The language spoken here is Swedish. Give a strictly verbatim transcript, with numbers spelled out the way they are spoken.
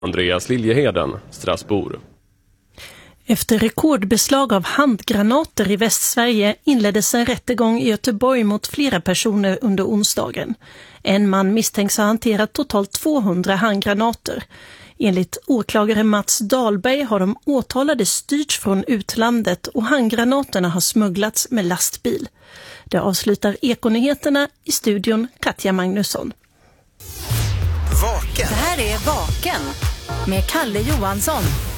Andreas Liljeheden, Strasbourg. Efter rekordbeslag av handgranater i Västsverige inleddes en rättegång i Göteborg mot flera personer under onsdagen. En man misstänks ha hanterat totalt tvåhundra handgranater. Enligt åklagare Mats Dahlberg har de åtalade styrts från utlandet och handgranaterna har smugglats med lastbil. Det avslutar Ekonyheterna, i studion Katja Magnusson. Vaken. Det här är Vaken med Kalle Johansson.